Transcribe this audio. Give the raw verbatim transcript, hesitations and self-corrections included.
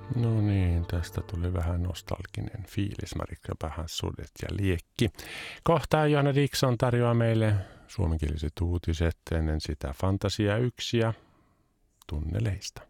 No niin, tästä tuli vähän nostalginen fiilis. Marikka Pahan Sudet ja liekki. Kohta Johanna Dixon tarjoaa meille suomenkieliset uutiset, ennen sitä Fantasia yksi ja Tunneleista.